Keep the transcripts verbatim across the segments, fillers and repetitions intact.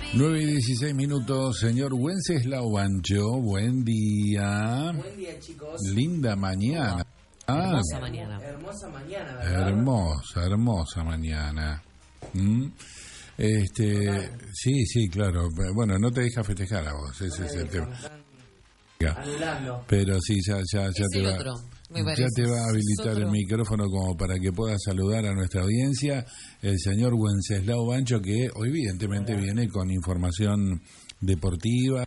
nueve y dieciséis minutos, señor Wenceslao Bancho, buen día. Buen día, chicos. Linda mañana. Ah, hermosa mañana. Hermosa mañana, ¿verdad? Hermosa, hermosa mañana. ¿Mm? Este, sí, sí, claro. Bueno, no te deja festejar a vos, ese es el tema. Anulando. Pero sí, ya, ya, ya te va. Otro, Ya te va a habilitar el micrófono como para que puedas saludar a nuestra audiencia, el señor Wenceslao Bancho, que hoy evidentemente viene con información deportiva,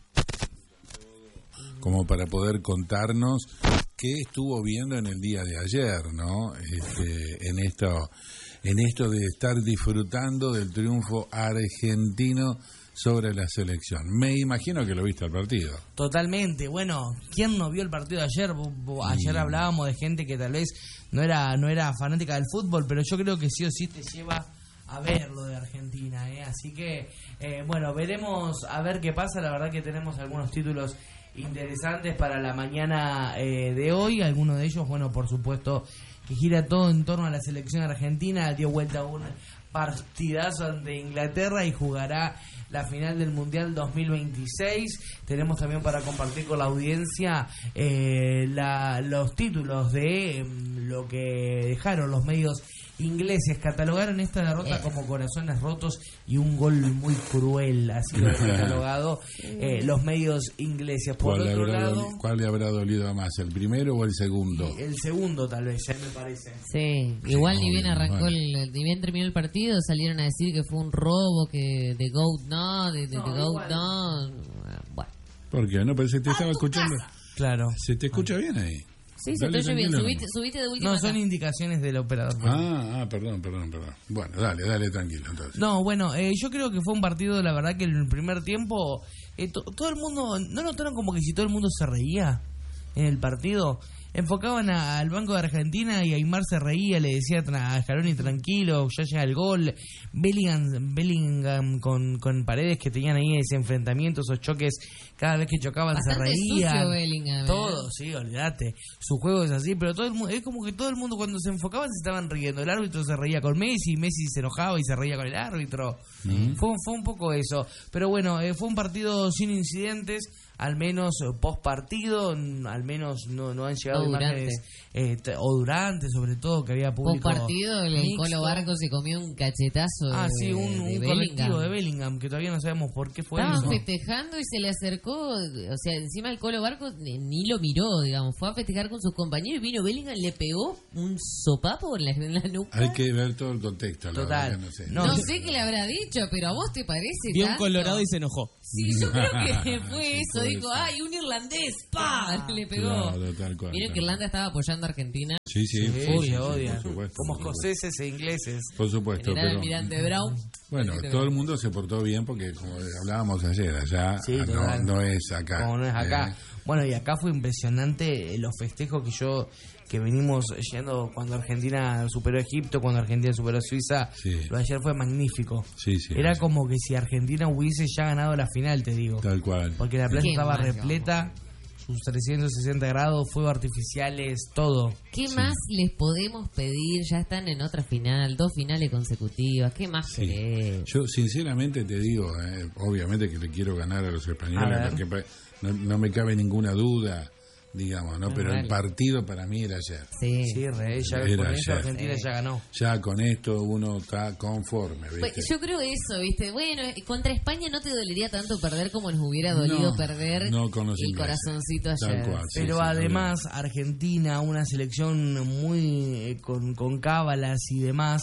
como para poder contarnos qué estuvo viendo en el día de ayer, ¿no? Este, en esto, en esto de estar disfrutando del triunfo argentino sobre la selección. Me imagino que lo viste al partido. Totalmente. Bueno, ¿quién no vio el partido de ayer? Ayer hablábamos de gente que tal vez no era no era fanática del fútbol, pero yo creo que sí o sí te lleva a ver lo de Argentina, ¿eh? Así que, eh, bueno, veremos a ver qué pasa. La verdad que tenemos algunos títulos interesantes para la mañana eh, de hoy. Algunos de ellos, bueno, por supuesto, que gira todo en torno a la selección argentina. Dio vuelta a un partidazo ante Inglaterra y jugará la final del Mundial dos mil veintiséis. Tenemos también para compartir con la audiencia eh, la, los títulos de eh, lo que dejaron los medios ingleses. Catalogaron esta derrota como corazones rotos y un gol muy cruel, así lo han catalogado eh, los medios ingleses. Por ¿Cuál, otro le habrá lado, doli- ¿Cuál le habrá dolido más, el primero o el segundo? el segundo tal vez, ya me parece. Sí, igual Sí, ni bien obvio, arrancó, bueno. el, ni bien terminó el partido, salieron a decir que fue un robo, que de Goat no, de, de, No, de Goat igual. no. Bueno, ¿Por qué? No, pero se te estaba escuchando. Claro. ¿Se te escucha bien ahí? sí, se Dale, te oye bien. tranquilo. Subiste, subiste de última. No, son acá. indicaciones del operador. Ah, ah, perdón, perdón, perdón. Bueno, dale, dale, tranquilo entonces. No, bueno, eh, yo creo que fue un partido, la verdad que en el primer tiempo eh, to- todo el mundo, ¿no notaron como que si todo el mundo se reía en el partido? Enfocaban a- al Banco de Argentina y Aymar se reía, le decía tra- a Scaloni tranquilo, ya llega el gol. Bellingham, Bellingham con, con Paredes, que tenían ahí ese enfrentamiento, esos choques, cada vez que chocaban Bastante se sucio reían. Bellingham, ¿eh? Todo, sí, olvídate. Su juego es así, pero todo el mundo, es como que todo el mundo cuando se enfocaban se estaban riendo. El árbitro se reía con Messi, Messi se enojaba y se reía con el árbitro. Mm. Fue, fue un poco eso. Pero bueno, eh, fue un partido sin incidentes, al menos eh, post partido, n- al menos no, no han llegado O durante. imágenes, eh, t- o durante, sobre todo, que había Un público. partido, el, el mixto. Colo Barco se comió un cachetazo Ah, de, sí, un, de un Bellingham. colectivo de Bellingham, que todavía no sabemos por qué fue Estaban eso. festejando y se le acercó, o sea, encima el Colo Barco ni, ni lo miró, digamos, fue a festejar con sus compañeros y vino Bellingham, le pegó un sopapo en la, en la nuca. Hay que ver todo el contexto, la Total. verdad que no sé. No, No yo- sé qué le habrá dicho, pero a vos te parece Vio un tanto? colorado y se enojó. Sí, yo creo que fue eso, puede dijo, ser. ay, un irlandés, pa, le pegó. Claro, tal cual, Vieron tal que Irlanda estaba apoyando a Argentina. Sí, sí, Sí, sí, se sí, sí, odian. por supuesto, Como por supuesto. escoceses e ingleses. Por supuesto, General pero Almirante Brown. bueno, Así te todo veo. el mundo se portó bien porque como hablábamos ayer, allá Sí, ah, no, total. no es acá. Como no es acá. ¿eh? Bueno, y acá fue impresionante los festejos que yo que venimos yendo cuando Argentina superó a Egipto, cuando Argentina superó a Suiza. Sí. Lo de ayer fue magnífico. Sí, sí. Era sí. como que si Argentina hubiese ya ganado la final, te digo. Tal cual. Porque la plaza Qué estaba mal, repleta, sus trescientos sesenta grados, fuegos artificiales, todo. ¿Qué más les podemos pedir? Ya están en otra final, dos finales consecutivas. ¿Qué más Sí. querés? Yo sinceramente te digo, eh, obviamente que le quiero ganar a los A españoles, ver. porque pa- no, no me cabe ninguna duda, digamos, ¿no? Pero el Vale. partido para mí era ayer. Sí. Sí, re, ya Era con eso ayer. Argentina ya ganó. Ya con esto uno está conforme, Pues, ¿viste? yo creo eso, ¿viste? Bueno, eh, contra España no te dolería tanto perder como nos hubiera dolido No, perder no con los el ingleses. corazoncito Tal ayer. cual, sí, Pero sí, además Argentina, una selección muy eh, con, con cábalas y demás,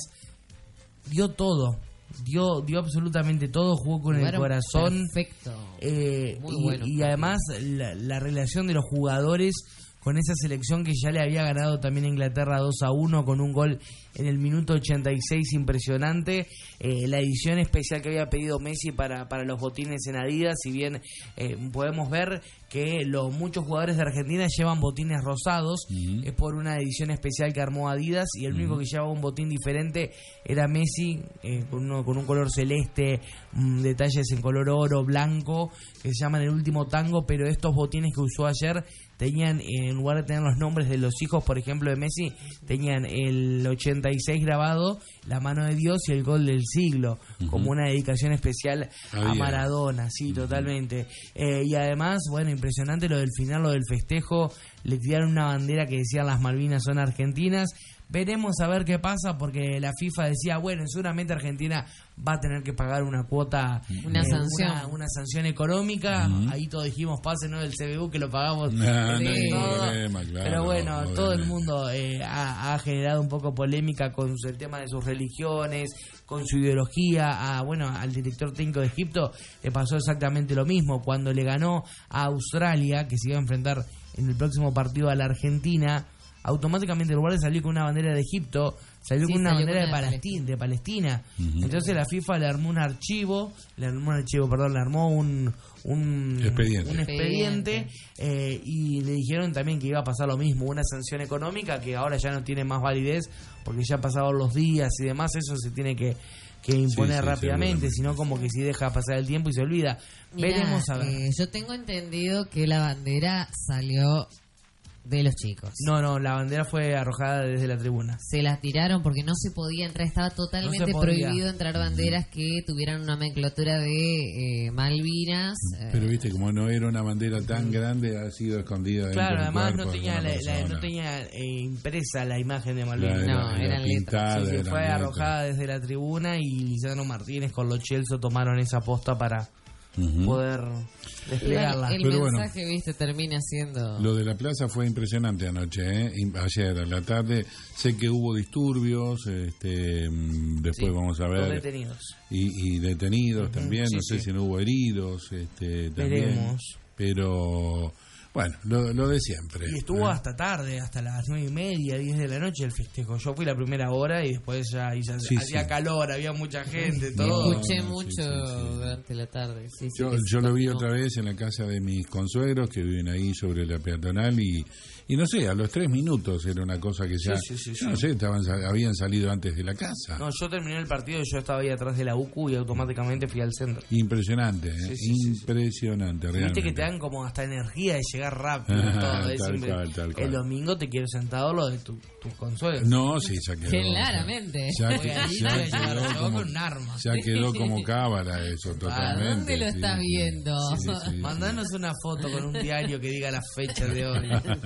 dio todo, dio dio absolutamente todo, jugó con el Jugaron corazón. Perfecto. Eh, Muy y, bueno. y además la, la relación de los jugadores con esa selección que ya le había ganado también a Inglaterra dos a uno con un gol en el minuto ochenta y seis impresionante. Eh, la edición especial que había pedido Messi para, para los botines en Adidas, si bien eh, podemos ver que los muchos jugadores de Argentina llevan botines rosados, Uh-huh. es por una edición especial que armó Adidas, y el único Uh-huh. que llevaba un botín diferente era Messi, eh, con, uno, con un color celeste, mm, detalles en color oro, blanco, que se llaman El Último Tango, pero estos botines que usó ayer tenían, en lugar de tener los nombres de los hijos, por ejemplo, de Messi, tenían el ochenta y seis grabado, la mano de Dios y el gol del siglo, Uh-huh. como una dedicación especial a Ahí Maradona, sí, Uh-huh. totalmente. Eh, y además, bueno, impresionante lo del final, lo del festejo, le tiraron una bandera que decía las Malvinas son argentinas. Veremos a ver qué pasa, porque la FIFA decía, bueno, seguramente Argentina va a tener que pagar una cuota, Una eh, sanción. una, una sanción económica. Uh-huh. Ahí todos dijimos, pásenos del C B U que lo pagamos. No, no entre hay todos. problema, claro, Pero bueno, obviamente. todo el mundo eh, ha, ha generado un poco polémica con el tema de sus religiones, con su ideología. A, bueno, al director técnico de Egipto le pasó exactamente lo mismo cuando le ganó a Australia, que se iba a enfrentar en el próximo partido a la Argentina. Automáticamente, en lugar de salir con una bandera de Egipto, salió Sí, con una salió bandera con de la de Palestina, de Palestina. Uh-huh. Entonces la FIFA le armó un archivo, le armó un archivo, perdón, le armó un un Expediente. un expediente, eh, y le dijeron también que iba a pasar lo mismo, una sanción económica que ahora ya no tiene más validez porque ya han pasado los días y demás, eso se tiene que que imponer Sí, sí, rápidamente, seguramente. sino como que si deja pasar el tiempo y se olvida. Mirá, Veremos a ver. eh, yo tengo entendido que la bandera salió de los chicos. No, no, la bandera fue arrojada desde la tribuna. Se las tiraron porque no se podía entrar, estaba totalmente No se podía. prohibido entrar banderas que tuvieran una nomenclatura de eh, Malvinas. eh, Pero viste, como no era una bandera tan grande, ha sido escondida dentro Claro, del además cuerpo no de tenía, alguna la- la- persona. no tenía eh, impresa la imagen de Claro, Malvinas. era- No, era eran letras. pintada, Sí, sí, eran fue letras. arrojada desde la tribuna y Lisandro Martínez con los Chelsea tomaron esa posta para Ujú. poder desplegarla. igual el Pero bueno. mensaje, viste, termina siendo... Lo de la plaza fue impresionante anoche, ¿eh? Y ayer a la tarde sé que hubo disturbios, este, mm, después Sí, vamos a Los ver, detenidos. y, y detenidos Ujú, también, sí, no sé sí. si no hubo heridos, este, también, Veremos. pero bueno, lo, lo de siempre. Y estuvo ¿eh? hasta tarde, hasta las nueve y media, diez de la noche el festejo. Yo fui la primera hora y después ya, y ya Sí, hacía sí. calor, había mucha gente, Y todo. escuché no, sí, mucho sí, sí. durante la tarde. Sí, sí, Yo, que yo lo vi continuó. otra vez en la casa de mis consuegros que viven ahí sobre la peatonal y, y no sé, a los tres minutos era una cosa que ya, Sí, sí, sí, yo no sí. sé, estaban, habían salido antes de la casa. No, yo terminé el partido y yo estaba ahí atrás de la U C U y automáticamente fui al centro. Impresionante, ¿eh? Sí, sí, sí, sí. Impresionante, Viste realmente. que te dan como hasta energía de llegar rápido. Ajá, todo, es tal impre- cual, tal cual. El domingo te quiero sentado lo de tu- tus consuelos. No, sí, ya quedó. Claramente. Ya, Porque que- ahí ya te voy a llevar quedó yo como, con un arma. ya quedó como cábala eso, totalmente. ¿Dónde lo sí, estás sí. viendo? Sí, sí, sí. Mandanos una foto con un diario que diga la fecha de hoy.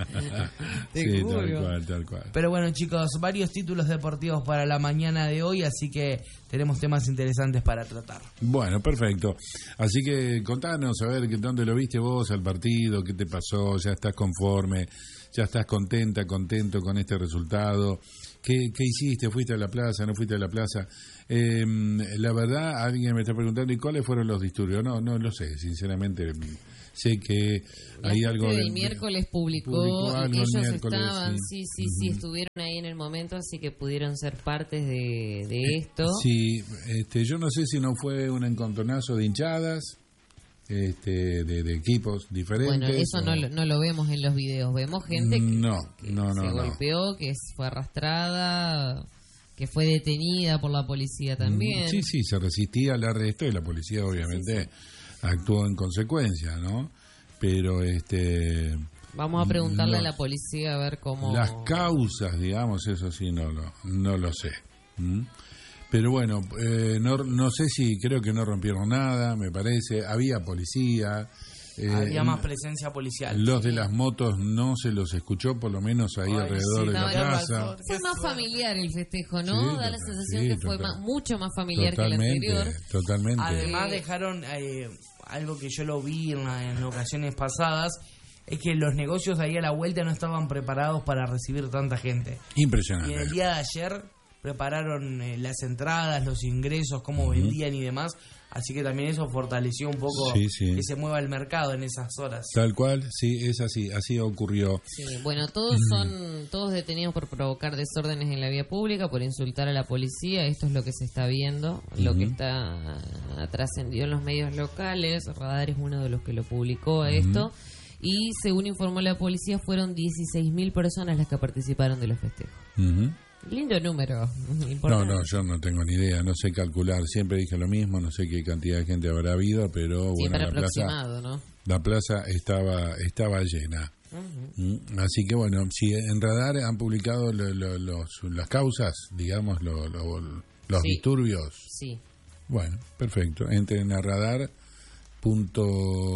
Te Sí, juro. tal cual, tal cual. Pero bueno, chicos, varios títulos deportivos para la mañana de hoy, así que tenemos temas interesantes para tratar. Bueno, perfecto. Así que contanos, a ver, que ¿dónde lo viste vos al partido? ¿Qué te pasó? ¿Ya estás conforme? ¿Ya estás contenta, contento con este resultado? ¿Qué, qué hiciste? ¿Fuiste a la plaza? ¿No fuiste a la plaza? Eh, la verdad, alguien me está preguntando, ¿y cuáles fueron los disturbios? No, no lo sé, sinceramente. Sé que La hay gente algo del del- miércoles publicó, publicó algo el ellos miércoles, estaban, sí. sí, sí, sí, Ujú. estuvieron ahí en el momento, así que pudieron ser partes de, de esto. Sí, este, yo no sé si no fue un encontronazo de hinchadas, este, de, de equipos diferentes. Bueno, eso o- no, lo- no lo vemos en los videos, vemos gente que, No, que no, no, se no. golpeó, que fue arrastrada, que fue detenida por la policía también. Sí, sí, se resistía al arresto y la policía obviamente actuó en consecuencia, ¿no? Pero este Vamos a preguntarle Lo- a la policía a ver cómo... las causas, digamos, eso sí no lo no lo sé. ¿Mm? Pero bueno, eh, no, no sé si creo que no rompieron nada, me parece. Había policía. eh, Había más presencia policial. Los de las motos no se los escuchó, por lo menos ahí Ay, alrededor sí, de la no, plaza. Fue más familiar el festejo, ¿no? Sí, da la total- sensación sí, que fue total. más- mucho más familiar que el Totalmente, anterior. totalmente. Además Eh, dejaron eh, algo que yo lo vi en, la- en ocasiones pasadas, es que los negocios de ahí a la vuelta no estaban preparados para recibir tanta gente. Impresionante. Y en el día de ayer prepararon eh, las entradas, los ingresos, cómo vendían y demás, así que también eso fortaleció un poco Sí, sí. que se mueva el mercado en esas horas. Tal cual, sí, es así, así ocurrió. Sí, bueno, todos son todos detenidos por provocar desórdenes en la vía pública, por insultar a la policía. Esto es lo que se está viendo, lo que está trascendido en los medios locales. Radar es uno de los que lo publicó a esto. y según informó la policía fueron dieciséis mil personas las que participaron de los festejos. Uh-huh. Lindo número. No, no, yo no tengo ni idea, no sé calcular, siempre dije lo mismo, no sé qué cantidad de gente habrá habido, pero bueno, la plaza, ¿no? la plaza estaba estaba llena. Uh-huh. Así que bueno, si en Radar han publicado lo, lo, los, las causas, digamos, lo, lo, los sí. disturbios. Sí. Bueno, perfecto, entren a radar. Punto,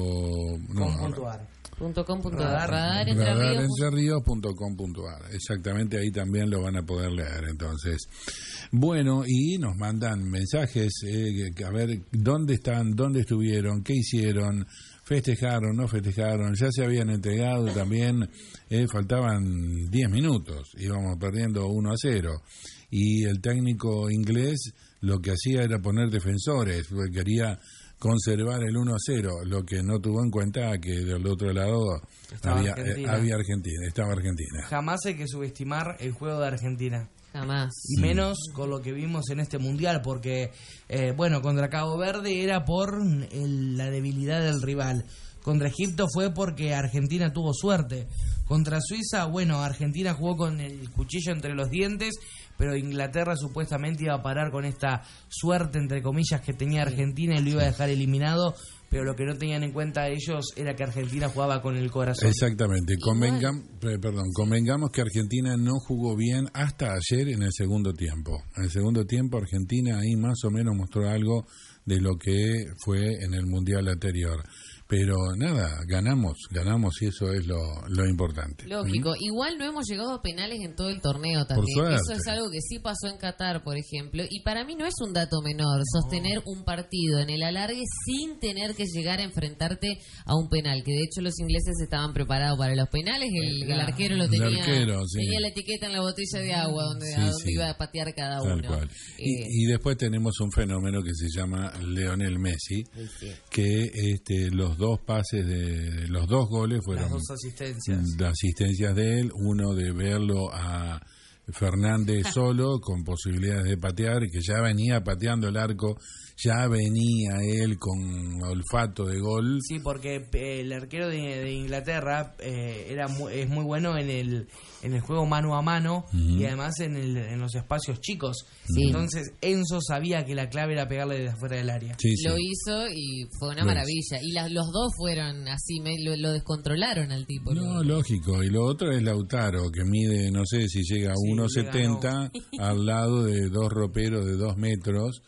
no, punto ar. Punto com punto ar. radar entre ríos punto com punto ar. Exactamente, ahí también lo van a poder leer. Entonces, bueno, y nos mandan mensajes, eh, a ver dónde están, dónde estuvieron, qué hicieron, festejaron, no festejaron, ya se habían entregado también, eh, faltaban diez minutos, íbamos perdiendo uno a cero. Y el técnico inglés lo que hacía era poner defensores, porque quería conservar el uno a cero, lo que no tuvo en cuenta que del otro lado había Argentina. Eh, había Argentina, estaba Argentina. Jamás hay que subestimar el juego de Argentina. Jamás. Y menos con lo que vimos en este mundial, porque, eh, bueno, contra Cabo Verde era por el, la debilidad del rival. Contra Egipto fue porque Argentina tuvo suerte. Contra Suiza, bueno, Argentina jugó con el cuchillo entre los dientes, pero Inglaterra supuestamente iba a parar con esta suerte, entre comillas, que tenía Argentina y lo iba a dejar eliminado, pero lo que no tenían en cuenta ellos era que Argentina jugaba con el corazón. Exactamente, Convengam, perdón, convengamos que Argentina no jugó bien hasta ayer en el segundo tiempo. En el segundo tiempo Argentina ahí más o menos mostró algo de lo que fue en el Mundial anterior. Pero nada, ganamos, ganamos y eso es lo, lo importante. Lógico, ¿Mm? Igual no hemos llegado a penales en todo el torneo también. Eso es algo que sí pasó en Qatar, por ejemplo, y para mí no es un dato menor sostener un partido en el alargue sin tener que llegar a enfrentarte a un penal, que de hecho los ingleses estaban preparados para los penales, el, el arquero lo tenía, el arquero, sí. tenía la etiqueta en la botella de agua donde, sí, a donde sí. iba a patear cada Tal uno. Cual. Eh, y, y después tenemos un fenómeno que se llama Lionel Messi, sí. que este, los dos pases de los dos goles fueron las dos asistencias. asistencias de él, uno de verlo a Fernández solo con posibilidades de patear, que ya venía pateando el arco, ya venía él con olfato de gol. Sí, porque el arquero de, de Inglaterra eh, era muy, es muy bueno en el en el juego mano a mano uh-huh. y además en, el, en los espacios chicos. Sí. Entonces Enzo sabía que la clave era pegarle desde afuera del área. Sí, sí. Lo hizo y fue una maravilla. Y la, los dos fueron así, me, lo, lo descontrolaron al tipo. No, ¿no? Lógico. Y lo otro es Lautaro, que mide, no sé si llega a sí, uno setenta al lado de dos roperos de dos metros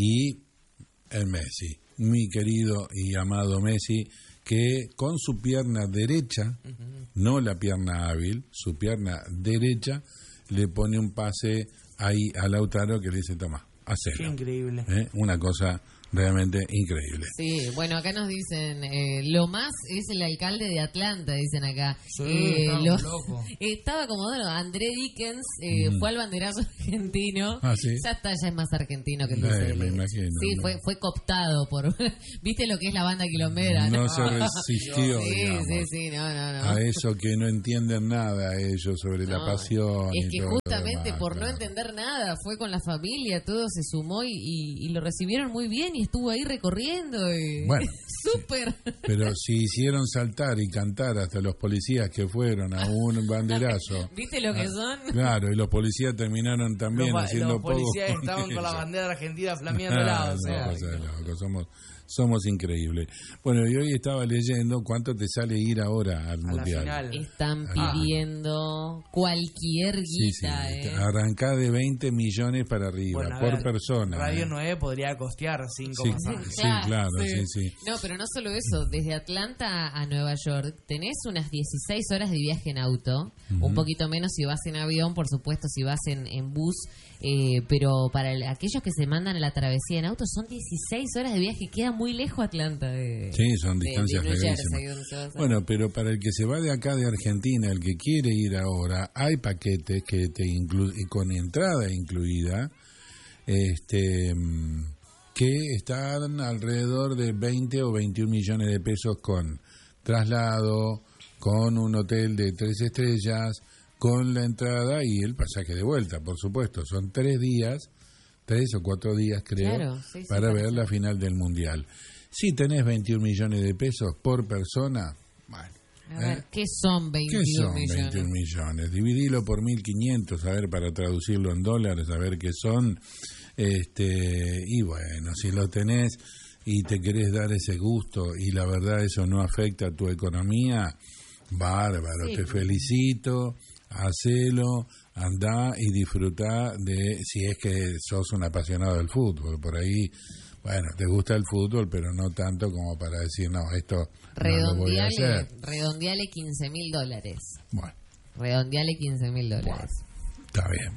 y el Messi, mi querido y amado Messi, que con su pierna derecha, uh-huh. no la pierna hábil, su pierna derecha, le pone un pase ahí a Lautaro que le dice, toma, hacelo. Qué increíble. ¿Eh? Una cosa realmente increíble. Sí, bueno, acá nos dicen, eh, lo más es el alcalde de Atlanta, dicen acá. Sí, eh, no, lo, loco. Estaba como, bueno, André Dickens eh, mm. fue al banderazo argentino. Ah, ¿sí? Ya está, ya es más argentino que el eh, me imagino. Sí, no. fue fue cooptado por... ¿Viste lo que es la banda quilombera? No, no se resistió, sí, digamos, sí, sí, no, no, no. a eso que no entienden nada ellos sobre no, la pasión. Es y que todo justamente demás, por claro. no entender nada, fue con la familia, todo se sumó y, y, y lo recibieron muy bien y estuvo ahí recorriendo. Y... Bueno, súper. Sí. Pero si hicieron saltar y cantar hasta los policías que fueron a un banderazo. ¿Viste lo que ah, son? Claro, y los policías terminaron también los, haciendo los policías poco estaban con la bandera argentina flameándola. ah, o sea, no, cosa de loco, somos somos increíbles. Bueno, y hoy estaba leyendo cuánto te sale ir ahora al a mundial. La final. Están pidiendo ah. cualquier guita. Sí, sí. Eh. Arrancá de veinte millones para arriba, bueno, por ver, persona. Radio eh. nueve podría costear cinco sí, pasajes. Sí, claro, sí. sí, sí. No, pero no solo eso. Desde Atlanta a Nueva York tenés unas dieciséis horas de viaje en auto. Uh-huh. Un poquito menos si vas en avión, por supuesto, si vas en, en bus. Eh, pero para el, aquellos que se mandan a la travesía en auto son dieciséis horas de viaje. Queda muy lejos Atlanta de, sí, son distancias de, de lejísimas. Bueno, pero para el que se va de acá de Argentina, el que quiere ir ahora, hay paquetes que te inclu- con entrada incluida, este que están alrededor de veinte o veintiún millones de pesos con traslado, con un hotel de tres estrellas, con la entrada y el pasaje de vuelta, por supuesto. Son tres días, tres o cuatro días creo, claro, sí, sí, para ver sí. la final del Mundial. Si tenés veintiún millones de pesos por persona, bueno, A ver, ¿eh? ¿Qué son veintiún ¿Qué son millones? veintiún millones? Dividilo por mil quinientos, a ver, para traducirlo en dólares, a ver qué son. Este, y bueno, si lo tenés y te querés dar ese gusto y la verdad eso no afecta a tu economía, bárbaro, sí. Te felicito, hacelo, andá y disfrutá de, si es que sos un apasionado del fútbol, por ahí, bueno, te gusta el fútbol, pero no tanto como para decir, no, esto no lo voy a hacer. Redondeale quince mil dólares. Bueno. Redondeale quince mil dólares. Bueno, está bien.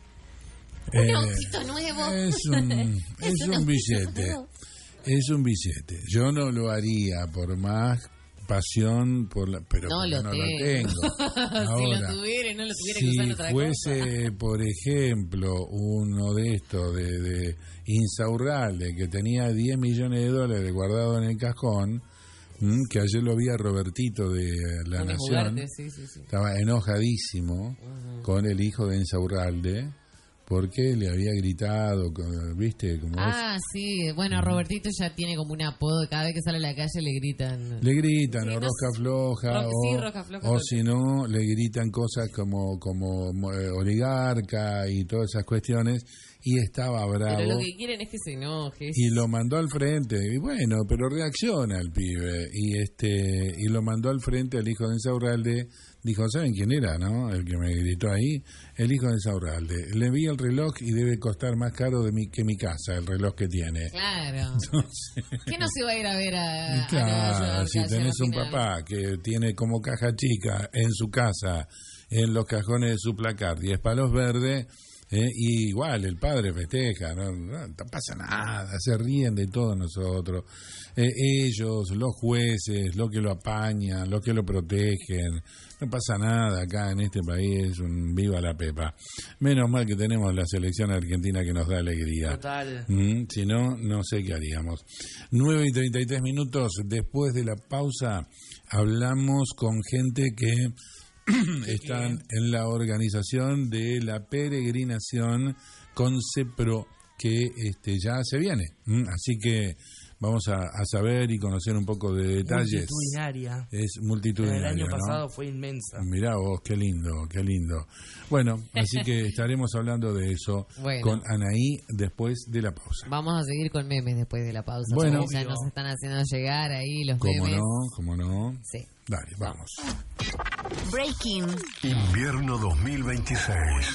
Un eh, autito nuevo. Es un, es es un billete. Nuevo. Es un billete. Yo no lo haría por más pasión, por la, pero no, lo, no tengo. lo tengo. Ahora, si lo tuviera, no lo tuviera si que usar en otra fuese, cosa. Por ejemplo, uno de estos de, de Insaurralde, que tenía diez millones de dólares guardados en el cajón, mmm, que ayer lo vi a Robertito de La Una Nación, jugarte, sí, sí, sí. Estaba enojadísimo uh-huh. con el hijo de Insaurralde, porque le había gritado, ¿viste? Como ah, es. Sí, bueno, uh-huh. Robertito ya tiene como un apodo, cada vez que sale a la calle le gritan. Le gritan, sí, o no rosca floja, ro- o, sí, rosca floja, o si no, le gritan cosas como, como eh, oligarca y todas esas cuestiones, y estaba bravo. Pero lo que quieren es que se enoje. Y lo mandó al frente, y bueno, pero reacciona el pibe, y este y lo mandó al frente al hijo de Insaurralde. Dijo, ¿saben quién era, no? El que me gritó ahí, el hijo de Insaurralde. Le vi el reloj y debe costar más caro de mi, que mi casa, el reloj que tiene. Claro. Entonces, ¿qué no se va a ir a ver a, claro, a York, si tenés un final? papá que tiene como caja chica en su casa, en los cajones de su placar, diez palos verdes, eh, y igual el padre festeja, no, no, no pasa nada, se ríen de todos nosotros. Eh, ellos, los jueces, los que lo apañan, los que lo protegen, no pasa nada acá en este país, es un viva la pepa. Menos mal que tenemos la selección argentina que nos da alegría. Total. Mm, si no, no sé qué haríamos. nueve y treinta y tres minutos después de la pausa, hablamos con gente que están en la organización de la peregrinación Concepro, que este, ya se viene. Mm, así que vamos a, a saber y conocer un poco de detalles. Multitudinaria. Es multitudinaria. El año pasado ¿no? fue inmensa. Mirá vos, qué lindo, qué lindo. Bueno, así que estaremos hablando de eso bueno. con Anaí después de la pausa. Vamos a seguir con memes después de la pausa. Bueno, ya nos están haciendo llegar ahí los ¿cómo memes. no? ¿Cómo no? Sí. Dale, vamos. Breaking. Invierno dos mil veintiséis.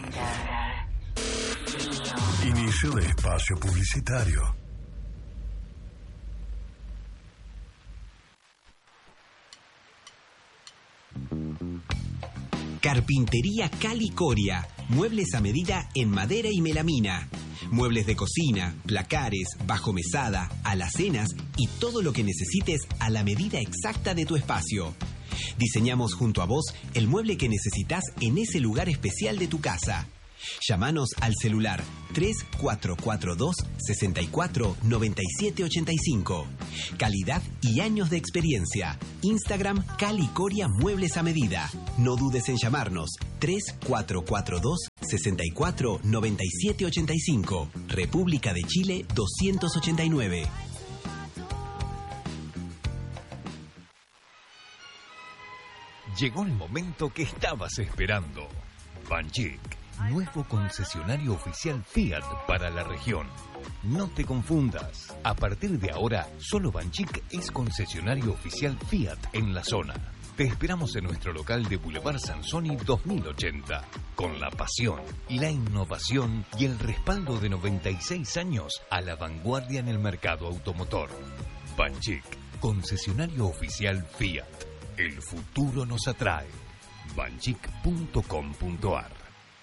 Inicio de espacio publicitario. Carpintería Cali Coria. Muebles a medida en madera y melamina. Muebles de cocina, placares, bajomesada, alacenas y todo lo que necesites a la medida exacta de tu espacio. Diseñamos junto a vos el mueble que necesitas en ese lugar especial de tu casa. Llámanos al celular tres cuatro cuatro dos, seis cuatro, nueve siete ocho cinco. Calidad y años de experiencia. Instagram Cali Coria Muebles a Medida. No dudes en llamarnos tres cuatro cuatro dos, seis cuatro, nueve siete ocho cinco. República de Chile doscientos ochenta y nueve. Llegó el momento que estabas esperando. Banchik, nuevo concesionario oficial Fiat para la región. No te confundas. A partir de ahora, solo Banchik es concesionario oficial Fiat en la zona. Te esperamos en nuestro local de Boulevard Sansoni dos mil ochenta, con la pasión, la innovación y el respaldo de noventa y seis años a la vanguardia en el mercado automotor. Banchik, concesionario oficial Fiat. El futuro nos atrae. banchik punto com punto a r.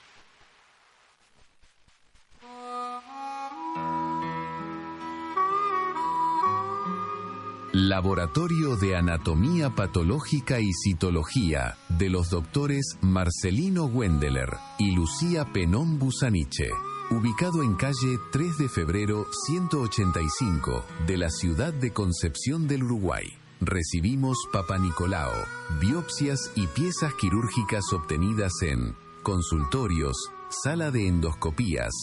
Laboratorio de Anatomía Patológica y Citología de los doctores Marcelino Wendeler y Lucía Penón Busaniche. Ubicado en calle tres de febrero ciento ochenta y cinco de la ciudad de Concepción del Uruguay. Recibimos Papa Nicolao, biopsias y piezas quirúrgicas obtenidas en consultorios, sala de endoscopías,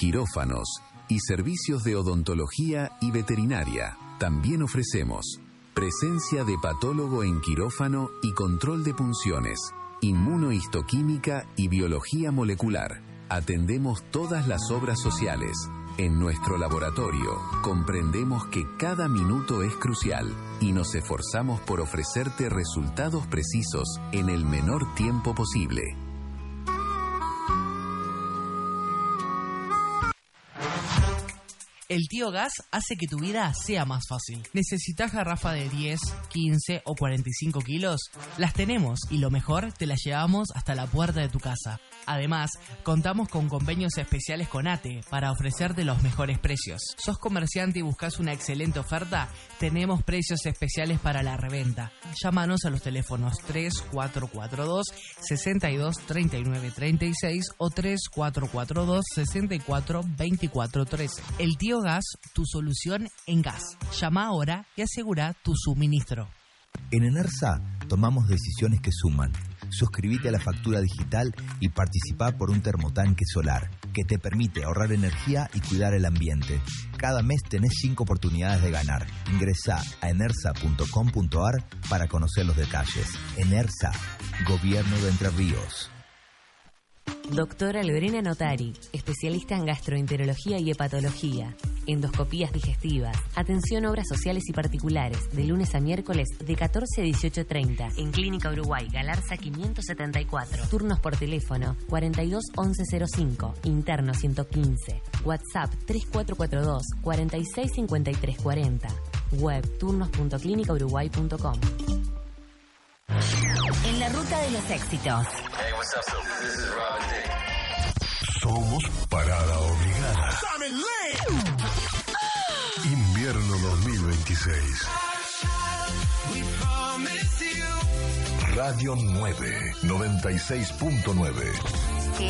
quirófanos y servicios de odontología y veterinaria. También ofrecemos Presencia de patólogo en quirófano y control de punciones, inmunohistoquímica y biología molecular. Atendemos todas las obras sociales. En nuestro laboratorio comprendemos que cada minuto es crucial y nos esforzamos por ofrecerte resultados precisos en el menor tiempo posible. El Tío Gas hace que tu vida sea más fácil. ¿Necesitas garrafa de diez, quince o cuarenta y cinco kilos? Las tenemos y lo mejor, te las llevamos hasta la puerta de tu casa. Además, contamos con convenios especiales con ATE para ofrecerte los mejores precios. ¿Sos comerciante y buscas una excelente oferta? Tenemos precios especiales para la reventa. Llámanos a los teléfonos tres cuatro cuatro dos, seis dos, tres nueve tres seis o tres cuatro cuatro dos, seis cuatro, dos cuatro trece. El Tío Gas, tu solución en gas. Llama ahora y asegura tu suministro. En Enersa tomamos decisiones que suman. Suscríbete a la factura digital y participá por un termotanque solar que te permite ahorrar energía y cuidar el ambiente. Cada mes tenés cinco oportunidades de ganar. Ingresá a enersa punto com punto a r para conocer los detalles. Enersa, Gobierno de Entre Ríos. Doctora Lorena Notari, especialista en gastroenterología y hepatología, endoscopías digestivas, atención a obras sociales y particulares, de lunes a miércoles de catorce a dieciocho treinta, en Clínica Uruguay, Galarza quinientos setenta y cuatro, turnos por teléfono cuarenta y dos once cero cinco, interno ciento quince, WhatsApp tres cuatro cuatro dos, cuarenta y seis cincuenta y tres cuarenta, web turnos punto clínica uruguay punto com. En la ruta de los éxitos. Hey, what's up, so this is Robin Thicke. Somos parada obligada. Invierno dos mil veintiséis. Radio nueve, noventa y seis punto nueve.